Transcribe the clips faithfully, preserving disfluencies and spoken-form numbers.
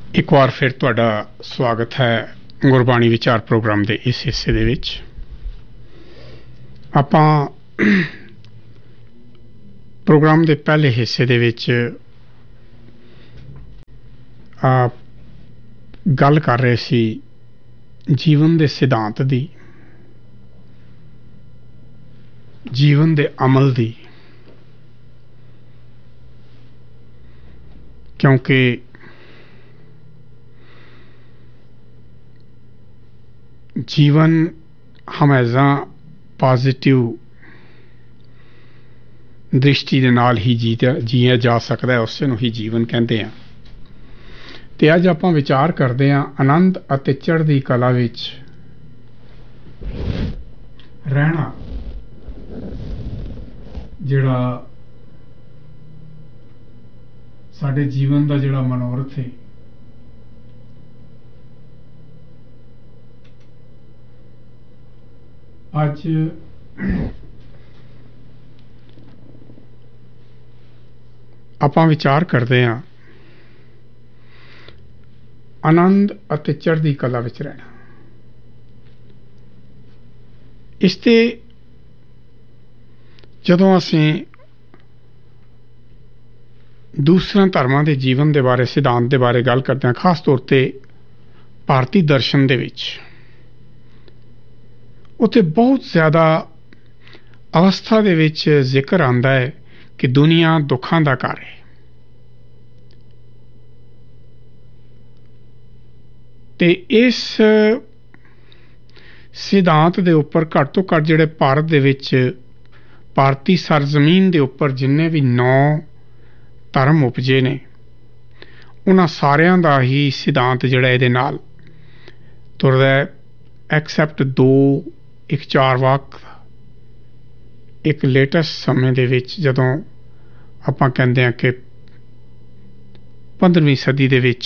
एक बार फिर तुहाडा स्वागत है गुरबाणी विचार प्रोग्राम के इस हिस्से दे विच। आपां प्रोग्राम के पहले हिस्से दे विच गल कर रहे सी जीवन के सिद्धांत दी, जीवन के अमल दी, क्योंकि जीवन हमेशा पॉजिटिव दृष्टि दे नाल ही जीता जिया जा सकता है, उस नूं ही जीवन कहते हैं। ते अज आपां विचार करते हैं आनंद अते चढ़दी कला विच रहना, जिहड़ा साडे जीवन का जिहड़ा मनोरथ है, अज आपां विचार करते हैं आनंद अते चढ़दी कला विच रहना। इसते जदों असीं दूसरे धर्मां दे जीवन दे बारे, सिद्धांत दे बारे गल करते हैं, खास तौर ते भारतीय दर्शन दे विच, उत्थे बहुत ज़्यादा अवस्था दे विच जिक्र आंदा है कि दुनिया दुखां दा घर है। ते इस सिद्धांत दे उपर घट तो घट जिहड़े भारत दे विच भारती सरजमीन दे उपर जिन्ने भी नौ धर्म उपजे ने, उन्हां सारियां दा ही सिद्धांत जिहड़ा इहदे नाल तुरदा है, एक्सैप्ट दो एक चार वाक एक लेटेस्ट समय दे विच जदों आपां कहंदे हां कि पंद्रहवीं सदी दे विच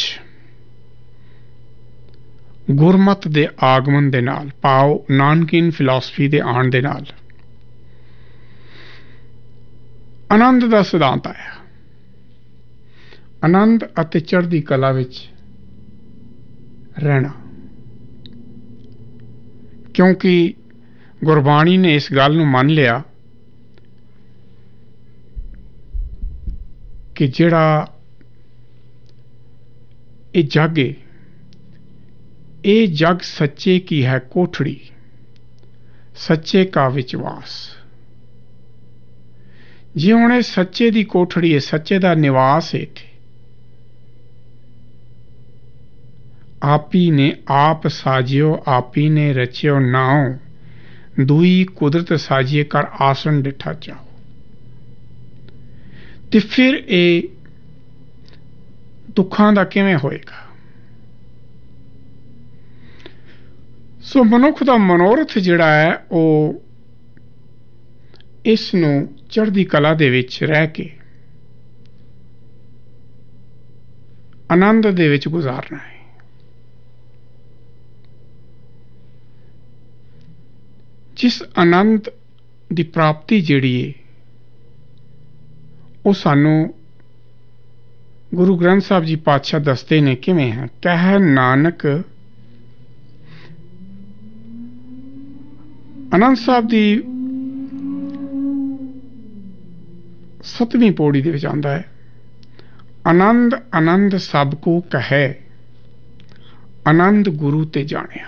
गुरमत दे आगमन दे नाल, पाओ नानकीन फिलॉसफी दे आण दे नाल आनंद दा सिद्धांत आया। आनंद अते चढ़दी कला विच रहना, क्योंकि गुरबाणी ने इस गल नूं मान लिया कि जिहड़ा ये जग है, ये जग सच्चे की है कोठड़ी, सच्चे का विश्वास। जे हुण सच्चे दी कोठड़ी है, सच्चे दा निवास है, इत्थे आपी ने आप साजियो, आपी ने रचियो नाओ, दुई कुदरत साजिए कर आसन डिठा चाहो। ते फिर ये दुखां दा किवें होएगा? सो मनुख दा मनोरथ जिहड़ा है वो इस नूं चढ़दी कला दे विच रह के आनंद दे विच गुजारना है। जिस आनंद की प्राप्ति जिहड़ी है वो सानू गुरु ग्रंथ साहब जी पातशाह दसते ने किवें है। कह नानक, आनंद साहब की सतवीं पौड़ी दे विच आंदा है, आनंद आनंद सब को कहे, आनंद गुरु ते जानिया।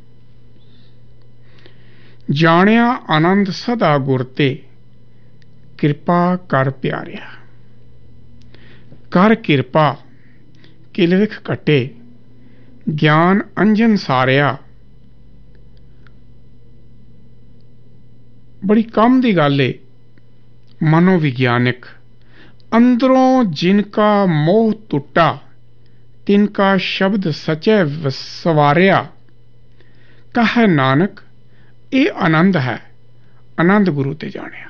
जानिया आनंद सदा गुर ते, कृपा कर प्यारिया। कर कृपा किलविख कटे, ज्ञान अंजन सारिया। बड़ी कम दी गल है, मनोविज्ञानिक। अंदरों जिनका मोह टुटा, तिनका शब्द सचे सवारिया। कह नानक ये आनंद है, आनंद गुरु ते जानिया।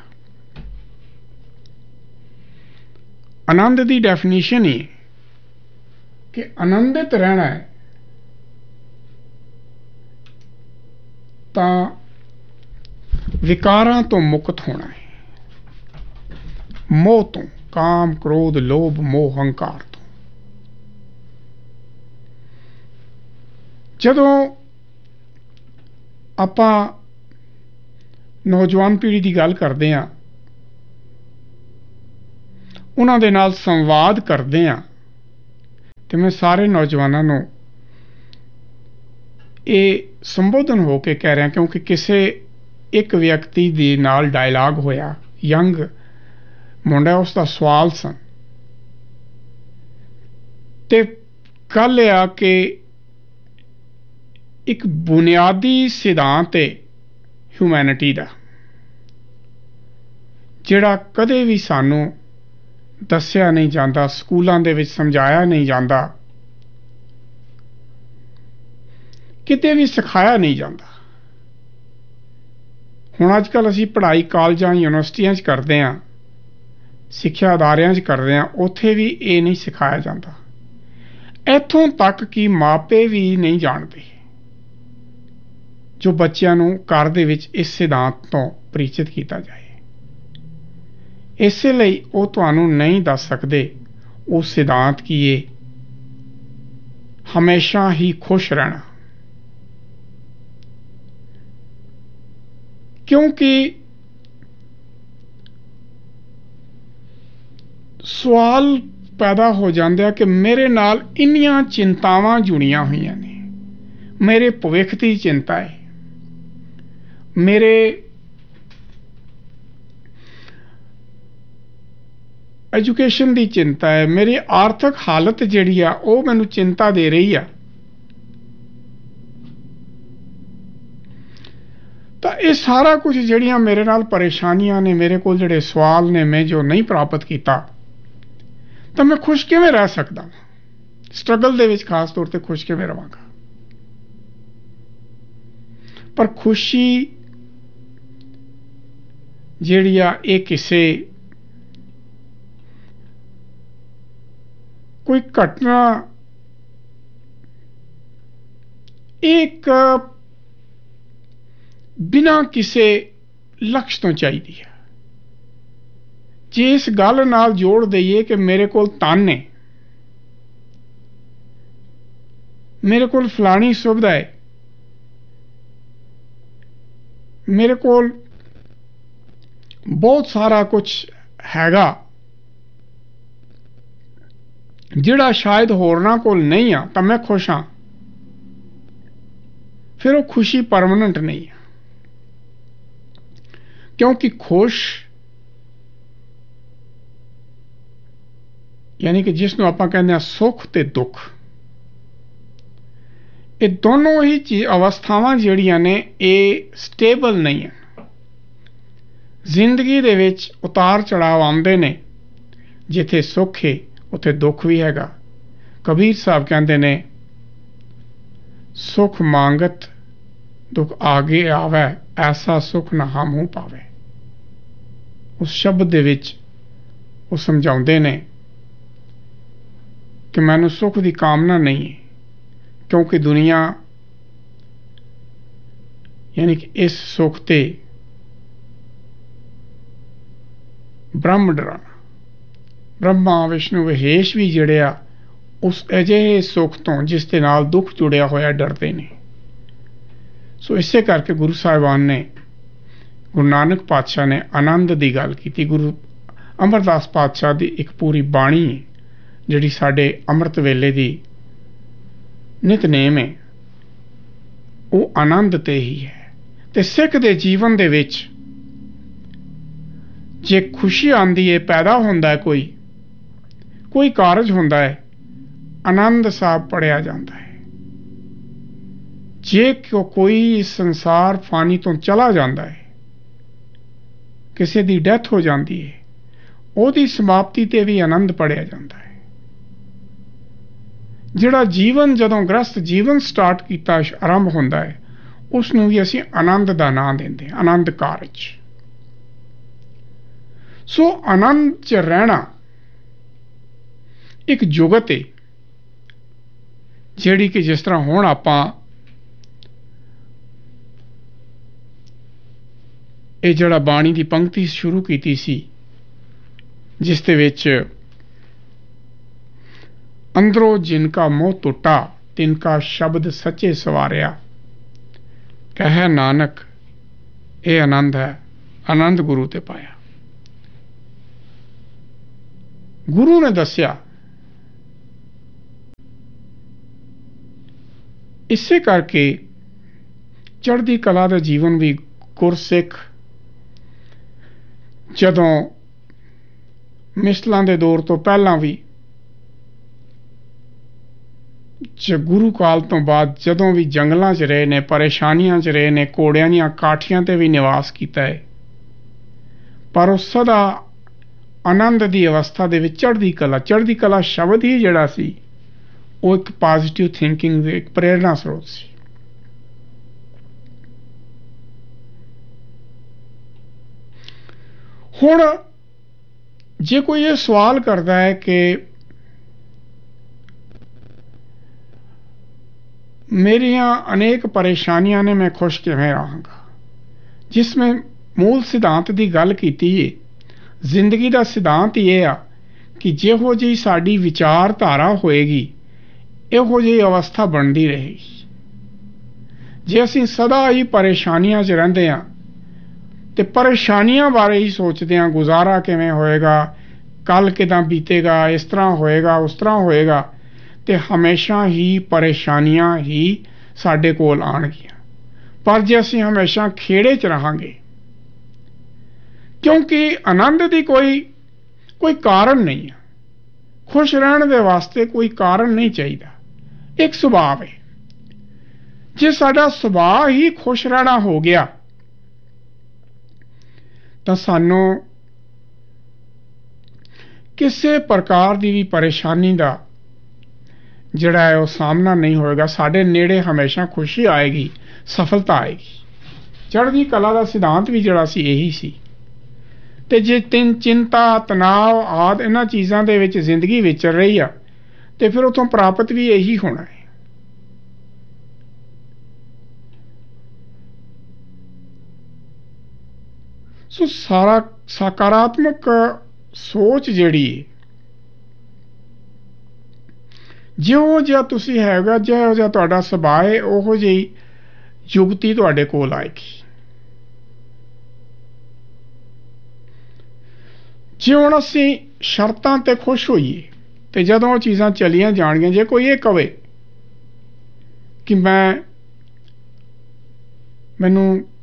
आनंद की डेफिनेशन ही कि आनंदित रहना है तां विकारां तो मुक्त होना है, मोह तो, काम क्रोध लोभ मोह अहंकार तो। ਜਦੋਂ ਆਪਾਂ ਨੌਜਵਾਨ ਪੀੜ੍ਹੀ ਦੀ ਗੱਲ ਕਰਦੇ ਹਾਂ, ਉਹਨਾਂ ਦੇ ਨਾਲ ਸੰਵਾਦ ਕਰਦੇ ਹਾਂ, ਤੇ ਮੈਂ ਸਾਰੇ ਨੌਜਵਾਨਾਂ ਨੂੰ ਇਹ ਸੰਬੋਧਨ ਹੋ ਕੇ ਕਹਿ ਰਿਹਾ, ਕਿਉਂਕਿ ਕਿਸੇ ਇੱਕ ਵਿਅਕਤੀ ਦੇ ਨਾਲ ਡਾਇਲਾਗ ਹੋਇਆ, ਯੰਗ ਮੁੰਡਾ, ਉਸ ਦਾ ਸਵਾਲ ਸਨ, ਤੇ ਗੱਲ ਇਹ ਆ ਕਿ ਇੱਕ ਬੁਨਿਆਦੀ ਸਿਧਾਂਤ ਹੈ ਹਿਊਮੈਨਿਟੀ ਦਾ, ਜਿਹੜਾ ਕਦੇ ਵੀ ਸਾਨੂੰ ਦੱਸਿਆ ਨਹੀਂ ਜਾਂਦਾ, ਸਕੂਲਾਂ ਦੇ ਵਿੱਚ ਸਮਝਾਇਆ ਨਹੀਂ ਜਾਂਦਾ, ਕਿਤੇ ਵੀ ਸਿਖਾਇਆ ਨਹੀਂ ਜਾਂਦਾ। ਹੁਣ ਅੱਜ ਕੱਲ੍ਹ ਅਸੀਂ ਪੜ੍ਹਾਈ ਕਾਲਜਾਂ ਯੂਨੀਵਰਸਿਟੀਆਂ 'ਚ ਕਰਦੇ ਹਾਂ, ਸਿੱਖਿਆ ਅਦਾਰਿਆਂ 'ਚ ਕਰਦੇ ਹਾਂ, ਉੱਥੇ ਵੀ ਇਹ ਨਹੀਂ ਸਿਖਾਇਆ ਜਾਂਦਾ। ਇੱਥੋਂ ਤੱਕ ਕਿ ਮਾਪੇ ਵੀ ਨਹੀਂ ਜਾਣਦੇ ਜੋ ਬੱਚਿਆਂ ਨੂੰ ਘਰ ਦੇ ਵਿੱਚ ਇਸ ਸਿਧਾਂਤ ਤੋਂ ਪਰਿਚਿਤ ਕੀਤਾ ਜਾਏ। ਇਸੇ ਲਈ ਉਹ ਤੁਹਾਨੂੰ ਨਹੀਂ ਦੱਸ ਸਕਦੇ ਉਹ ਸਿਧਾਂਤ ਕੀ ਹੈ, ਹਮੇਸ਼ਾ ਹੀ ਖੁਸ਼ ਰਹਿਣਾ। ਕਿਉਂਕਿ ਸਵਾਲ ਪੈਦਾ ਹੋ ਜਾਂਦੇ ਆ ਕਿ ਮੇਰੇ ਨਾਲ ਇੰਨੀਆਂ ਚਿੰਤਾਵਾਂ ਜੁੜੀਆਂ ਹੋਈਆਂ ਨੇ, ਮੇਰੇ ਭਵਿੱਖ ਦੀ ਚਿੰਤਾ ਹੈ, ਮੇਰੇ ਐਜੂਕੇਸ਼ਨ ਦੀ ਚਿੰਤਾ ਹੈ, ਮੇਰੀ ਆਰਥਿਕ ਹਾਲਤ ਜਿਹੜੀ ਆ ਉਹ ਮੈਨੂੰ ਚਿੰਤਾ ਦੇ ਰਹੀ ਆ। ਤਾਂ ਇਹ ਸਾਰਾ ਕੁਝ ਜਿਹੜੀਆਂ ਮੇਰੇ ਨਾਲ ਪਰੇਸ਼ਾਨੀਆਂ ਨੇ, ਮੇਰੇ ਕੋਲ ਜਿਹੜੇ ਸਵਾਲ ਨੇ, ਮੈਂ ਜੋ ਨਹੀਂ ਪ੍ਰਾਪਤ ਕੀਤਾ, ਤਾਂ ਮੈਂ ਖੁਸ਼ ਕਿਵੇਂ ਰਹਿ ਸਕਦਾ? ਸਟਰਗਲ ਦੇ ਵਿੱਚ ਖਾਸ ਤੌਰ ਤੇ ਖੁਸ਼ ਕਿਵੇਂ ਰਵਾਂਗਾ? ਪਰ ਖੁਸ਼ੀ ਜਿਹੜੀ ਆ ਇਹ ਕਿਸੇ ਕੋਈ ਘਟਨਾ, ਇੱਕ ਬਿਨਾਂ ਕਿਸੇ ਲਕਸ਼ ਤੋਂ ਚਾਹੀਦੀ ਹੈ। ਜੇ ਇਸ ਗੱਲ ਨਾਲ ਜੋੜ ਦਈਏ ਕਿ ਮੇਰੇ ਕੋਲ ਧਨ ਹੈ, ਮੇਰੇ ਕੋਲ ਫਲਾਣੀ ਸੁਵਿਧਾ ਹੈ, ਮੇਰੇ ਕੋਲ ਬਹੁਤ ਸਾਰਾ ਕੁਝ ਹੈਗਾ ਜਿਹੜਾ ਸ਼ਾਇਦ ਹੋਰਨਾਂ ਕੋਲ ਨਹੀਂ ਆ, ਤਾਂ ਮੈਂ ਖੁਸ਼ ਹਾਂ, ਫਿਰ ਉਹ ਖੁਸ਼ੀ ਪਰਮਾਨੈਂਟ ਨਹੀਂ ਹੈ। ਕਿਉਂਕਿ ਖੁਸ਼ ਯਾਨੀ ਕਿ ਜਿਸ ਨੂੰ ਆਪਾਂ ਕਹਿੰਦੇ ਹਾਂ ਸੁੱਖ ਤੇ ਦੁੱਖ, ਇਹ ਦੋਨੋਂ ਹੀ ਚੀਜ਼ ਅਵਸਥਾਵਾਂ ਜਿਹੜੀਆਂ ਨੇ ਇਹ ਸਟੇਬਲ ਨਹੀਂ ਹੈ। ਜ਼ਿੰਦਗੀ ਦੇ ਵਿੱਚ ਉਤਾਰ ਚੜਾਵ ਆਉਂਦੇ ਨੇ, ਜਿੱਥੇ ਸੁੱਖ ਹੈ ਉੱਥੇ ਦੁੱਖ ਵੀ ਹੈਗਾ। ਕਬੀਰ ਸਾਹਿਬ ਕਹਿੰਦੇ ਨੇ, ਸੁਖ ਮੰਗਤ ਦੁੱਖ ਆਗੇ ਆਵੇ, ਐਸਾ ਸੁਖ ਨਾ ਹਮੂ ਪਾਵੇ। ਉਸ ਸ਼ਬਦ ਦੇ ਵਿੱਚ ਉਹ ਸਮਝਾਉਂਦੇ ਨੇ ਕਿ ਮੈਨੂੰ ਸੁੱਖ ਦੀ ਕਾਮਨਾ ਨਹੀਂ ਹੈ, ਕਿਉਂਕਿ ਦੁਨੀਆ ਯਾਨੀ ਕਿ ਇਸ ਸੁੱਖ ਤੇ ਬ੍ਰਹਮ ਡਰਾਣਾ, ਬ੍ਰਹਮਾ ਵਿਸ਼ਨੂੰ ਮਹੇਸ਼ ਵੀ ਜਿਹੜੇ ਆ ਉਸ ਅਜਿਹੇ ਸੁੱਖ ਤੋਂ ਜਿਸ ਦੇ ਨਾਲ ਦੁੱਖ ਜੁੜਿਆ ਹੋਇਆ ਡਰਦੇ ਨੇ। ਸੋ ਇਸੇ ਕਰਕੇ ਗੁਰੂ ਸਾਹਿਬਾਨ ਨੇ, ਗੁਰੂ ਨਾਨਕ ਪਾਤਸ਼ਾਹ ਨੇ ਆਨੰਦ ਦੀ ਗੱਲ ਕੀਤੀ। ਗੁਰੂ ਅਮਰਦਾਸ ਪਾਤਸ਼ਾਹ ਦੀ ਇੱਕ ਪੂਰੀ ਬਾਣੀ ਜਿਹੜੀ ਸਾਡੇ ਅੰਮ੍ਰਿਤ ਵੇਲੇ ਦੀ ਨਿਤਨੇਮ ਹੈ, ਉਹ ਆਨੰਦ ਤੇ ਹੀ ਹੈ। ਤੇ ਸਿੱਖ ਦੇ ਜੀਵਨ ਦੇ ਵਿੱਚ ਜੇ ਖੁਸ਼ੀ ਆਉਂਦੀ ਹੈ, ਪੈਦਾ ਹੁੰਦਾ ਹੈ, ਕੋਈ ਕੋਈ ਕਾਰਜ ਹੁੰਦਾ ਹੈ, ਆਨੰਦ ਸਾਹਿਬ ਪੜਿਆ ਜਾਂਦਾ ਹੈ। ਜੇ ਕੋਈ ਸੰਸਾਰ ਫਾਨੀ ਤੋਂ ਚਲਾ ਜਾਂਦਾ ਹੈ, ਕਿਸੇ ਦੀ ਡੈਥ ਹੋ ਜਾਂਦੀ ਹੈ, ਉਹਦੀ ਸਮਾਪਤੀ ਤੇ ਵੀ ਆਨੰਦ ਪੜਿਆ ਜਾਂਦਾ ਹੈ। ਜਿਹੜਾ ਜੀਵਨ ਜਦੋਂ ਗ੍ਰਸਥ ਜੀਵਨ ਸਟਾਰਟ ਕੀਤਾ ਆਰੰਭ ਹੁੰਦਾ ਹੈ, ਉਸ ਨੂੰ ਵੀ ਅਸੀਂ ਆਨੰਦ ਦਾ ਨਾਂ ਦਿੰਦੇ ਹਾਂ, ਆਨੰਦ ਕਾਰਜ। ਸੋ ਆਨੰਦ 'ਚ ਰਹਿਣਾ ਇੱਕ ਜੁਗਤ ਹੈ, ਜਿਹੜੀ ਕਿ ਜਿਸ ਤਰ੍ਹਾਂ ਹੁਣ ਆਪਾਂ ਇਹ ਜਿਹੜਾ ਬਾਣੀ ਦੀ ਪੰਕਤੀ ਸ਼ੁਰੂ ਕੀਤੀ ਸੀ, ਜਿਸ ਦੇ ਵਿੱਚ ਅੰਦਰੋਂ ਜਿਨ ਕਾ ਮੋਹ ਟੁੱਟਾ तिनका शब्द सच्चे सवारिया। कहे नानक ये आनंद है, आनंद गुरु ते पाया। गुरु ने दस्या इसे करके चढ़दी कला का जीवन भी गुरसिख जदों मिसलों के दौर तो पहला भी गुरु काल तो बाद जदों भी जंगलों च रहे ने, परेशानियां च रहे ने, घोड़ियां दी काठियां ते भी निवास किया है, पर उस सदा आनंद की अवस्था दे विच चढ़दी कला, चढ़दी कला शब्द ही जिहड़ा सी वो एक पॉजिटिव थिंकिंग दे एक प्रेरणा स्रोत सी। हुण जे कोई ये सवाल करता है कि मेरियां अनेक परेशानियां ने, मैं खुश किवें रहांगा, जिसमें मूल सिद्धांत की गल कीती है। जिंदगी का सिद्धांत ये आ कि जिहो जी साडी विचारधारा होएगी इहो जी अवस्था बनती रहेगी। जे असीं सदा ही परेशानियां च रहिंदे हां ते परेशानियां बारे ही सोचते हैं, गुजारा किवें होएगा, कल किदां बीतेगा, इस तरह होएगा, उस तरह होएगा, ते हमेशा ही परेशानियां ही साडे कोल आउणगीਆਂ। पर जे असीं हमेशा खेड़े च रहांगे, क्योंकि आनंद की कोई कोई कारण नहीं है, खुश रहने के वास्ते कोई कारण नहीं चाहिए, एक सुभाव है। जे साडा सुभाव ही खुश रहना हो गया तो सानू किसी प्रकार की भी परेशानी का जिहड़ा है वो सामना नहीं होएगा। साडे नेड़े हमेशा खुशी आएगी, सफलता आएगी। चढ़दी कला का सिद्धांत भी जिहड़ा सी यही सी। ते जे तिन चिंता तनाव आदि इन्हां चीज़ां दे विच जिंदगी विचर रही आ ते फिर उतों प्राप्त भी यही होना है। सो सारा सकारात्मक सोच जिहड़ी जिहो जिहा तुसीं हैगा, जिहो जिहा तुहाडा सुभाव है, उहो जिही युगती तुहाडे कोल आएगी। जे हुण असीं शर्तां ते खुश होईए ते जदों चीज़ां चलियां जाणगियां, जे कोई ये कहे कि मैं मैनू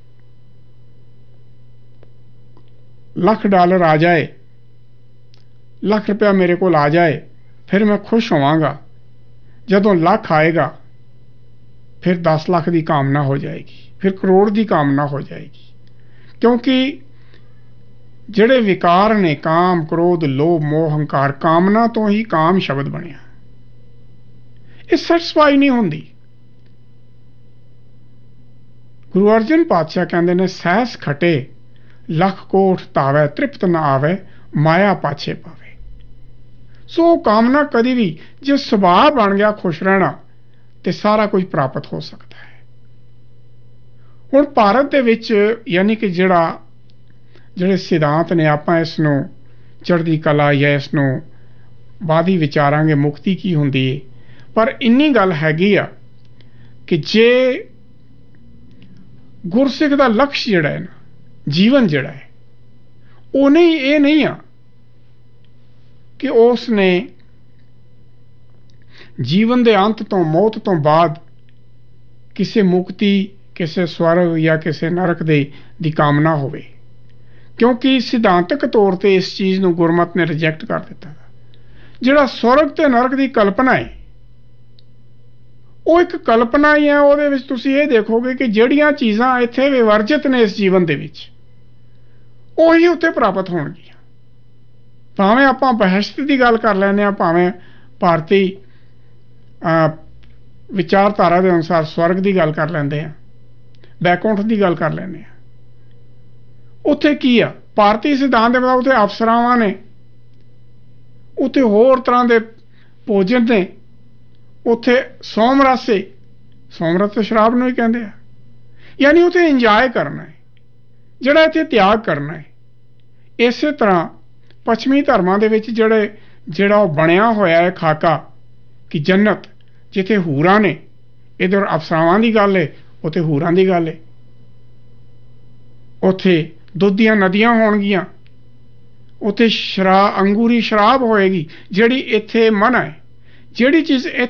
लख डॉलर आ जाए, लख रुपया मेरे कोल आ जाए, फिर मैं खुश होवांगा, जदों लख आएगा फिर दस लाख की कामना हो जाएगी, फिर करोड़ की कामना हो जाएगी। क्योंकि जिहड़े विकार ने काम क्रोध लोभ मोह हंकार, कामना तो ही काम शब्द बनिया, ये सैटिस्फाई नहीं होंदी। गुरु अर्जन पातशाह कहते ने सहस खटे लख कोठ तावै, तृप्त न आवे माया पाछे पावे। सो कामना कभी भी जे सुभाव बन गया खुश रहना तो सारा कुछ प्राप्त हो सकता है। हुण भारत दे विच यानी कि जिहड़ा जिहड़े सिद्धांत ने, आपां इसनूं चढ़दी कला या इसनूं बाद ही विचारांगे मुक्ति की हुंदी है, पर इन्नी गल हैगी आ कि जे गुरसिख दा लक्ष्य जिहड़ा है ना, जीवन जिहड़ा है, वो नहीं ये नहीं आ कि उसने जीवन के अंत तो मौत तो बाद किसी मुक्ति, किसी स्वर्ग या किसी नरक दे दी कामना होवे। क्योंकि सिद्धांतक तौर पर इस चीज़ को गुरमत ने रिजेक्ट कर दिता। जिहड़ा स्वर्ग ते नरक की कल्पना है वो एक कल्पना ही है। ਉਹਦੇ ਵਿੱਚ ਤੁਸੀਂ ਇਹ देखोगे कि ਜਿਹੜੀਆਂ चीज़ां ਇੱਥੇ विवर्जित ने इस जीवन ਦੇ ਵਿੱਚ ਉਹੀ ਉੱਥੇ ਪ੍ਰਾਪਤ ਹੋਣਗੀਆਂ। ਭਾਵੇਂ ਆਪਾਂ ਬਹਿਸ਼ਤ ਦੀ ਗੱਲ ਕਰ ਲੈਂਦੇ ਹਾਂ, ਭਾਵੇਂ ਭਾਰਤੀ ਵਿਚਾਰਧਾਰਾ ਦੇ ਅਨੁਸਾਰ स्वर्ग की गल कर लेंदे हैं, बैकुंठ की गल कर लेंदे हैं। उत्थे की आ भारतीय सिद्धांत के मुताबिक उत्थे अफसरावां ने, उत्थे होर तरह के भोजन ने, उत्थे सोमरसे सोमरस शराब नूं ही कहंदे आ, यानी उत्थे इंजॉय करना है, जिहड़ा इत्थे त्याग करना है। इस तरह पश्चिमी धर्मां दे विच जिहड़े जिहड़ा बनया होया है खाका कि जन्नत, ਜਿੱਥੇ ਹੂਰਾਂ ਨੇ, ਇੱਧਰ ਅਫਸਰਾਵਾਂ ਦੀ ਗੱਲ ਹੈ, ਉੱਥੇ ਹੂਰਾਂ ਦੀ ਗੱਲ ਹੈ। ਉੱਥੇ ਦੁੱਧ ਦੀਆਂ ਨਦੀਆਂ ਹੋਣਗੀਆਂ, ਉੱਥੇ ਸ਼ਰਾ ਅੰਗੂਰੀ ਸ਼ਰਾਬ ਹੋਏਗੀ ਜਿਹੜੀ ਇੱਥੇ ਮਨ੍ਹਾ ਹੈ। ਜਿਹੜੀ ਚੀਜ਼